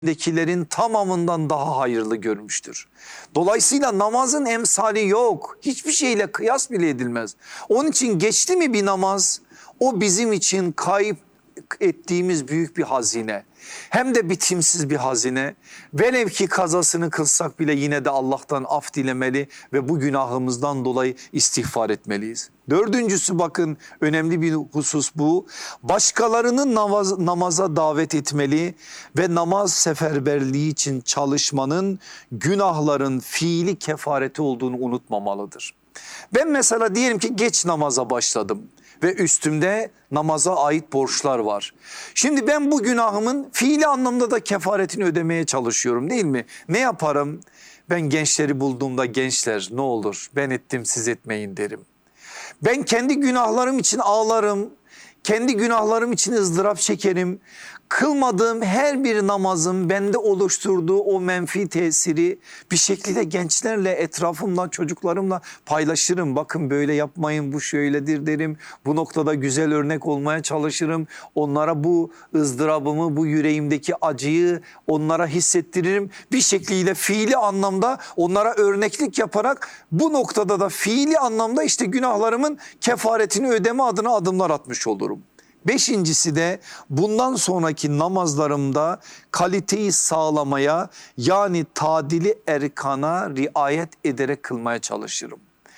dekilerin tamamından daha hayırlı görmüştür. Dolayısıyla namazın emsali yok. Hiçbir şeyle kıyas bile edilmez. Onun için geçti mi bir namaz, o bizim için kayıp ettiğimiz büyük bir hazine. Hem de bitimsiz bir hazine. Velev ki kazasını kılsak bile yine de Allah'tan af dilemeli ve bu günahımızdan dolayı istiğfar etmeliyiz. Dördüncüsü, bakın önemli bir husus bu. Başkalarını namaza davet etmeli ve namaz seferberliği için çalışmanın günahların fiili kefareti olduğunu unutmamalıdır. Ben mesela diyelim ki geç namaza başladım ve üstümde namaza ait borçlar var. Şimdi ben bu günahımın fiili anlamda da kefaretini ödemeye çalışıyorum, değil mi? Ne yaparım? Ben gençleri bulduğumda, gençler ne olur ben ettim siz etmeyin derim. Ben kendi günahlarım için ağlarım, kendi günahlarım için ızdırap çekerim. Kılmadığım her bir namazın bende oluşturduğu o menfi tesiri bir şekilde gençlerle, etrafımla, çocuklarımla paylaşırım. Bakın böyle yapmayın, bu şöyledir derim. Bu noktada güzel örnek olmaya çalışırım. Onlara bu ızdırabımı, bu yüreğimdeki acıyı onlara hissettiririm. Bir şekliyle fiili anlamda onlara örneklik yaparak bu noktada da fiili anlamda işte günahlarımın kefaretini ödeme adına adımlar atmış olurum. Beşincisi de bundan sonraki namazlarımda kaliteyi sağlamaya, yani tadili erkana riayet ederek kılmaya çalışırım.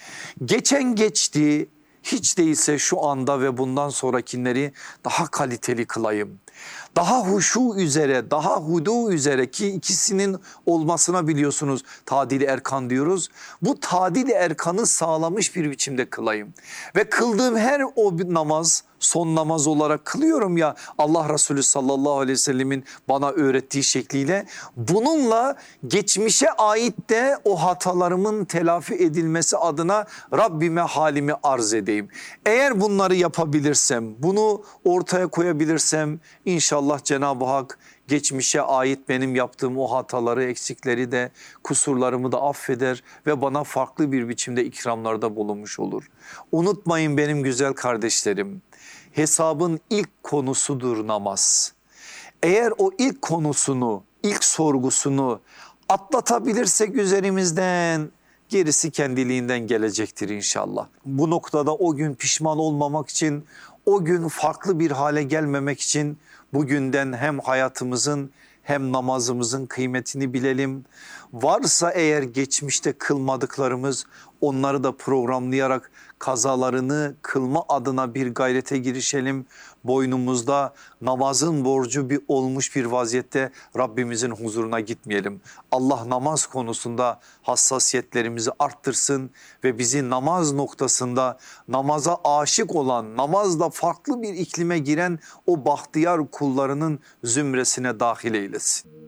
Geçen geçti, hiç değilse şu anda ve bundan sonrakileri daha kaliteli kılayım. Daha huşu üzere, daha hudu üzere, ki ikisinin olmasına biliyorsunuz tadili erkan diyoruz. Bu tadili erkanı sağlamış bir biçimde kılayım. Ve kıldığım her o namaz, son namaz olarak kılıyorum ya, Allah Resulü sallallahu aleyhi ve sellemin bana öğrettiği şekliyle, bununla geçmişe ait de o hatalarımın telafi edilmesi adına Rabbime halimi arz edeyim. Eğer bunları yapabilirsem, bunu ortaya koyabilirsem inşallah Cenab-ı Hak geçmişe ait benim yaptığım o hataları, eksikleri de, kusurlarımı da affeder ve bana farklı bir biçimde ikramlarda bulunmuş olur. Unutmayın benim güzel kardeşlerim, hesabın ilk konusudur namaz. Eğer o ilk konusunu, ilk sorgusunu atlatabilirsek üzerimizden, gerisi kendiliğinden gelecektir inşallah. Bu noktada o gün pişman olmamak için, o gün farklı bir hale gelmemek için bugünden hem hayatımızın hem namazımızın kıymetini bilelim. Varsa eğer geçmişte kılmadıklarımız, onları da programlayarak kazalarını kılma adına bir gayrete girişelim. Boynumuzda namazın borcu olmuş bir vaziyette Rabbimizin huzuruna gitmeyelim. Allah namaz konusunda hassasiyetlerimizi arttırsın ve bizi namaz noktasında namaza aşık olan, namazla farklı bir iklime giren o bahtiyar kullarının zümresine dahil eylesin.